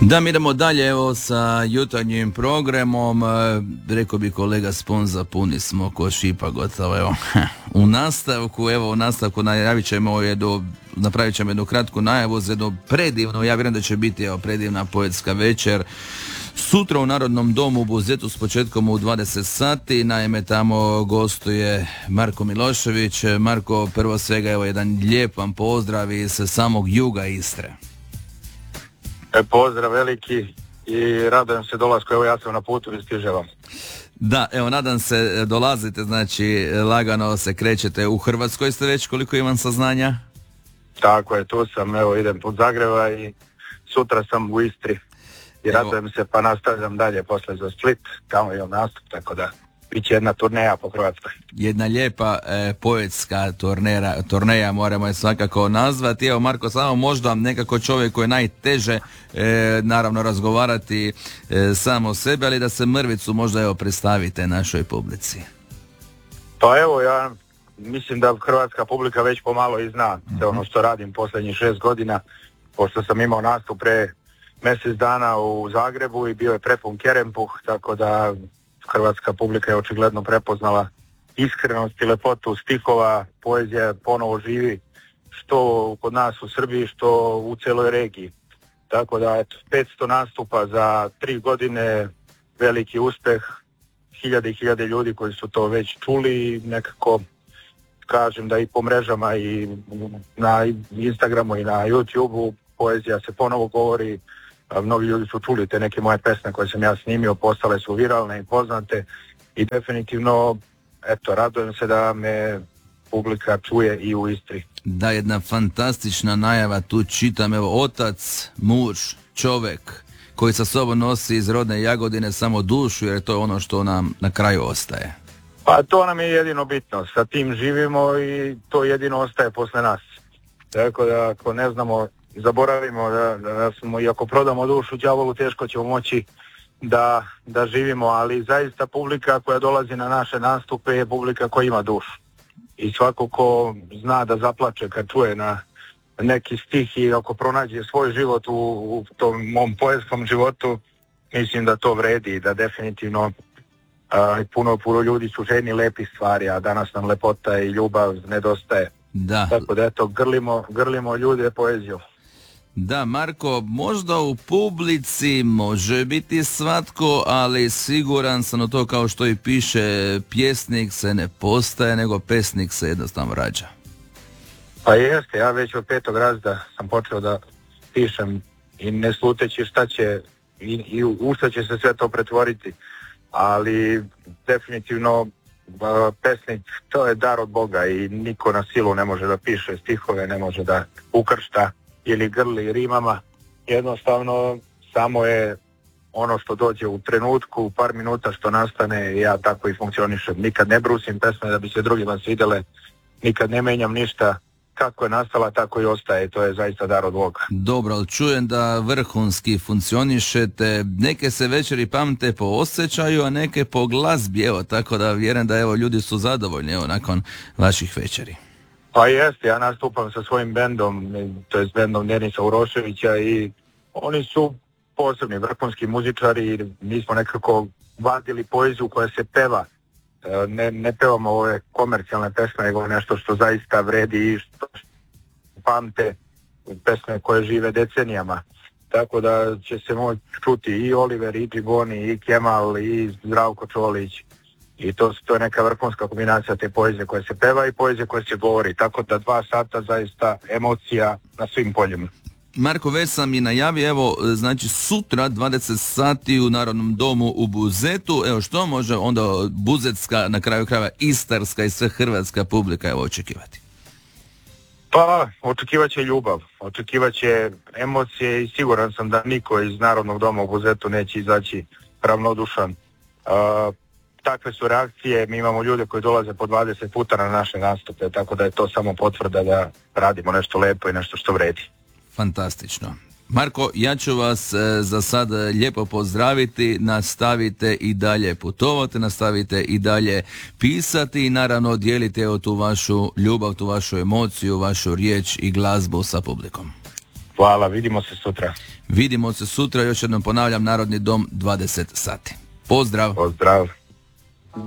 Da, mi idemo dalje evo sa jutarnjim programom. Rekao bi kolega Sponza, puni smo ko šipa gotovo. Evo. U nastavku napravit ćemo jednu kratku najavu za jednu predivnu, ja vjerujem da će biti predivna poetska večer. Sutra u Narodnom domu u Buzetu s početkom u 20 sati. Naime, tamo gostuje Marko Milošević. Marko, prvo svega evo jedan lijep vam pozdrav iz samog juga Istre. Pozdrav veliki i radujem se dolasku, evo ja sam na putu i stižem. Da, evo nadam se dolazite, znači lagano se krećete u Hrvatskoj ste već, koliko imam saznanja? Tako je, tu sam, evo idem put Zagreba i sutra sam u Istri i radujem se pa nastavljam dalje posle za Split, tamo imam nastup, tako da bit će jedna turneja po Hrvatskoj. Jedna lijepa poetska turneja moramo je svakako nazvati. Evo Marko, samo možda nekako čovjek koji je najteže naravno razgovarati sam o sebi, ali da se mrvicu možda evo predstavite našoj publici. Pa evo ja mislim da hrvatska publika već pomalo i zna sve ono što radim posljednjih 6 godina, pošto sam imao nastup pre mjesec dana u Zagrebu i bio je prepun Kerempuh, tako da hrvatska publika je očigledno prepoznala iskrenost i lepotu stihova, poezija ponovo živi što kod nas u Srbiji, što u cijeloj regiji. Tako da eto, 500 nastupa za 3 godine, veliki uspjeh, hiljade i hiljade ljudi koji su to već čuli i nekako kažem da i po mrežama i na Instagramu i na YouTubeu poezija se ponovo govori. Mnogi ljudi su čuli te neke moje pesme koje sam ja snimio, postale su viralne i poznate i definitivno, eto, radujem se da me publika čuje i u Istri. Da, jedna fantastična najava, tu čitam, evo, otac, muž, čovjek koji sa sobom nosi iz rodne Jagodine samo dušu, jer to je ono što nam na kraju ostaje. Pa to nam je jedino bitno, sa tim živimo i to jedino ostaje posle nas. Tako da ako ne znamo, zaboravimo da smo, i ako prodamo dušu đavolu, teško ćemo moći da živimo, ali zaista publika koja dolazi na naše nastupe je publika koja ima dušu. I svako ko zna da zaplače kad čuje na neki stih i ako pronađe svoj život u tom mom poetskom životu, mislim da to vredi i da definitivno puno ljudi su željni lepih stvari, a danas nam lepota i ljubav nedostaje. Da. Tako da eto, grlimo ljude poeziju. Da, Marko, možda u publici može biti svatko, ali siguran sam u to, kao što i piše, pjesnik se ne postaje, nego pesnik se jednostavno rađa. Pa jeste, ja već od 5. razreda sam počeo da pišem i ne sluteći šta će i u šta će se sve to pretvoriti, ali definitivno pesnik, to je dar od Boga i niko na silu ne može da piše stihove, ne može da ukršta ili grli rimama, jednostavno samo je ono što dođe u trenutku, u par minuta što nastane, ja tako i funkcionišem. Nikad ne brusim pesme da bi se drugima svidjele, nikad ne menjam ništa, kako je nastala tako i ostaje, to je zaista dar od Boga. Dobro, ali čujem da vrhunski funkcionišete, neke se večeri pamte po osjećaju, a neke po glazbi, evo, tako da vjerujem da evo ljudi su zadovoljni evo nakon vaših večeri. Pa jeste, ja nastupam sa svojim bendom, to je s bendom Denisa Uroševića i oni su posebni vrhunski muzičari i mi smo nekako vadili poeziju koja se peva. Ne pevamo ove komercijalne pesme, nego nešto što zaista vredi i što pamte, pesme koje žive decenijama. Tako da će se moći čuti i Oliver, i Džiboni, i Kemal, i Zdravko Čolić. I to je neka vrhunska kombinacija te poezije koja se peva i poezije koja se govori. Tako da 2 sata zaista emocija na svim poljima. Marko, već sam i najavio, evo, znači sutra 20 sati u Narodnom domu u Buzetu. Evo, što može onda buzetska, na kraju krajeva istarska i sve hrvatska publika evo očekivati? Pa, očekivat će ljubav, očekivat će emocije i siguran sam da niko iz Narodnog doma u Buzetu neće izaći ravnodušan. Takve su reakcije, mi imamo ljude koji dolaze po 20 puta na naše nastupe, tako da je to samo potvrda da radimo nešto lepo i nešto što vredi. Fantastično. Marko, ja ću vas za sad lijepo pozdraviti, nastavite i dalje putovati, nastavite i dalje pisati i naravno dijelite tu vašu ljubav, tu vašu emociju, vašu riječ i glazbu sa publikom. Hvala, vidimo se sutra. Vidimo se sutra, još jednom ponavljam, Narodni dom 20 sati. Pozdrav! Pozdrav!